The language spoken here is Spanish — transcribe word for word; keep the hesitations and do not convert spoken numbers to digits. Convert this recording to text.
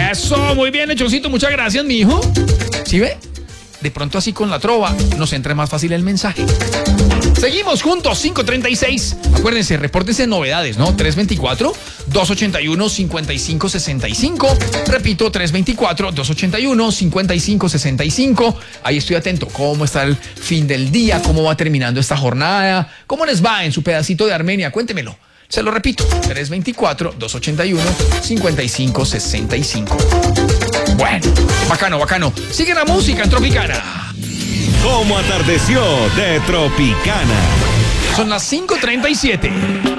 Eso, muy bien, Lechoncito, muchas gracias, mi hijo. ¿Sí ve? De pronto así con la trova nos entra más fácil el mensaje. Seguimos juntos, cinco treinta y seis. Acuérdense, repórtense novedades, ¿no? tres veinticuatro, doscientos ochenta y uno, cincuenta y cinco sesenta y cinco. Repito, tres veinticuatro, doscientos ochenta y uno, cincuenta y cinco sesenta y cinco. Ahí estoy atento. ¿Cómo está el fin del día? ¿Cómo va terminando esta jornada? ¿Cómo les va en su pedacito de Armenia? Cuéntemelo. Se lo repito, tres veinticuatro, doscientos ochenta y uno, cincuenta y cinco sesenta y cinco. Bueno, bacano, bacano. Sigue la música en Tropicana. ¿Cómo atardeció de Tropicana? Son las cinco treinta y siete.